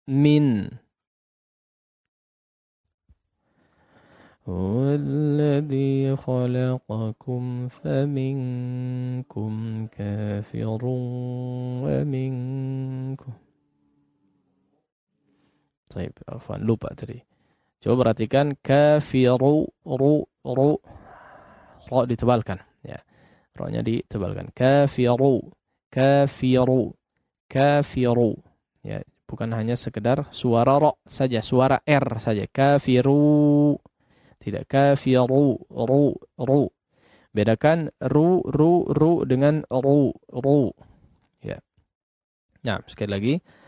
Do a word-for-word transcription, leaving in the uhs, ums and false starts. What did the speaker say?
min. Huwallazi khalaqakum faminkum kafirun wa minkum. Baik, afwan, lupa tadi. Coba perhatikan kafiru ru ru ro ditebalkan ya. Ro-nya ditebalkan. Kafiru kafiru kafiru ya, bukan hanya sekedar suara ro saja, suara r saja. Kafiru, tidak kafiru ru ru. Bedakan ru ru ru dengan ru ru ya. Nah, sekali lagi